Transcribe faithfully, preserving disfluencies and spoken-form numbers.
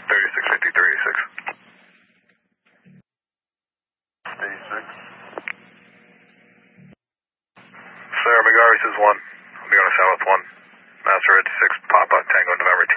thirty-six fifty, thirty-six. thirty-six. Sir, McGarry says one. I'm going to south one. Master Red six, Papa, Tango, November